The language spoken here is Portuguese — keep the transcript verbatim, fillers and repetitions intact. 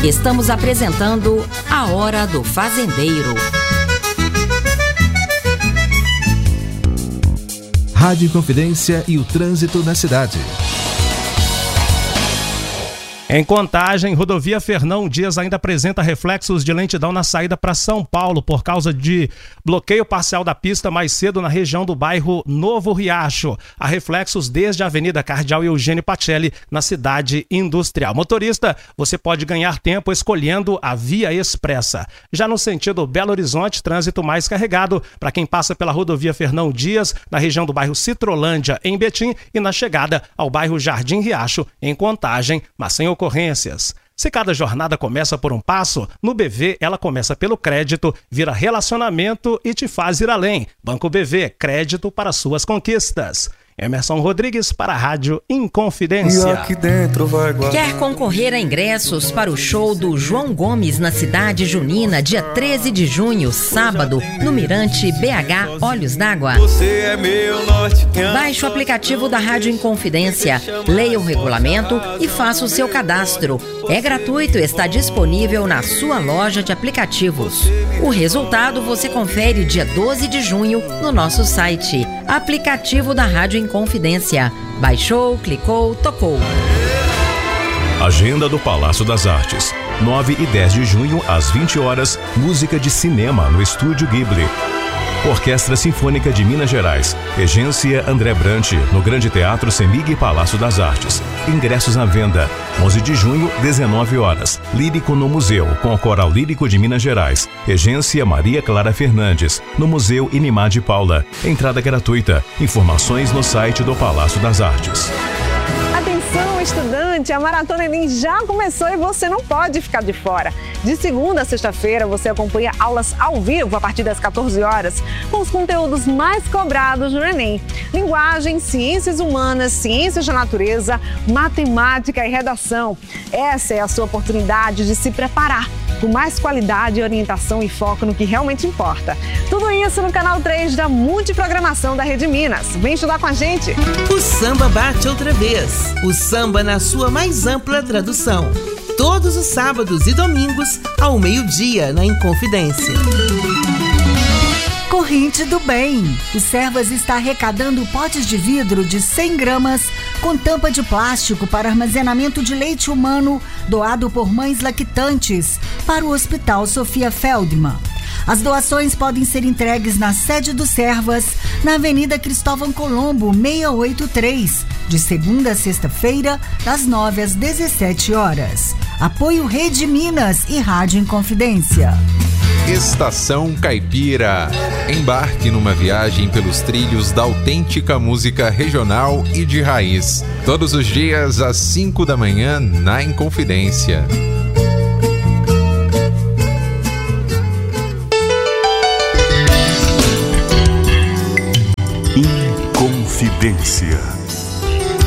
Estamos apresentando A Hora do Fazendeiro. Rádio Inconfidência e o trânsito na cidade. Em Contagem, rodovia Fernão Dias ainda apresenta reflexos de lentidão na saída para São Paulo por causa de bloqueio parcial da pista mais cedo na região do bairro Novo Riacho. Há reflexos desde a Avenida Cardeal Eugênio Pacelli, na cidade industrial. Motorista, você pode ganhar tempo escolhendo a via expressa. Já no sentido Belo Horizonte, trânsito mais carregado para quem passa pela rodovia Fernão Dias, na região do bairro Citrolândia, em Betim, e na chegada ao bairro Jardim Riacho, em Contagem, mas sem ocorrências. Se cada jornada começa por um passo, no B V ela começa pelo crédito, vira relacionamento e te faz ir além. Banco B V, crédito para suas conquistas. Emerson Rodrigues para a Rádio Inconfidência. E aqui dentro vai guardar. Quer concorrer a ingressos para o show do João Gomes na Cidade Junina, dia treze de junho, sábado, no Mirante B H Olhos d'Água? Você é meu norte. Baixe o aplicativo da Rádio Inconfidência, leia o regulamento e faça o seu cadastro. É gratuito e está disponível na sua loja de aplicativos. O resultado você confere dia doze de junho no nosso site. Aplicativo da Rádio Inconfidência. Baixou, clicou, tocou. Agenda do Palácio das Artes. nove e dez de junho, às vinte horas, música de cinema no Estúdio Ghibli. Orquestra Sinfônica de Minas Gerais. Regência André Brant, no Grande Teatro Semig Palácio das Artes. Ingressos à venda. onze de junho, dezenove horas. Lírico no Museu, com o Coral Lírico de Minas Gerais. Regência Maria Clara Fernandes, no Museu Inimar de Paula. Entrada gratuita. Informações no site do Palácio das Artes. Atenção, estudante! A Maratona Enem já começou e você não pode ficar de fora. De segunda a sexta-feira, você acompanha aulas ao vivo a partir das quatorze horas, com os conteúdos mais cobrados no Enem. Linguagem, ciências humanas, ciências da natureza, matemática e redação. Essa é a sua oportunidade de se preparar com mais qualidade, orientação e foco no que realmente importa. Tudo isso no canal três da Multiprogramação da Rede Minas. Vem estudar com a gente! O samba bate outra vez. O samba na sua mais ampla tradução. Todos os sábados e domingos, ao meio-dia, na Inconfidência. Corrente do Bem. O Servas está arrecadando potes de vidro de cem gramas com tampa de plástico para armazenamento de leite humano doado por mães lactantes para o Hospital Sofia Feldman. As doações podem ser entregues na sede do Servas, na Avenida Cristóvão Colombo, seiscentos e oitenta e três, de segunda a sexta-feira, das nove às dezessete horas. Apoio Rede Minas e Rádio Inconfidência. Estação Caipira. Embarque numa viagem pelos trilhos da autêntica música regional e de raiz. Todos os dias às cinco da manhã na Inconfidência. Inconfidência.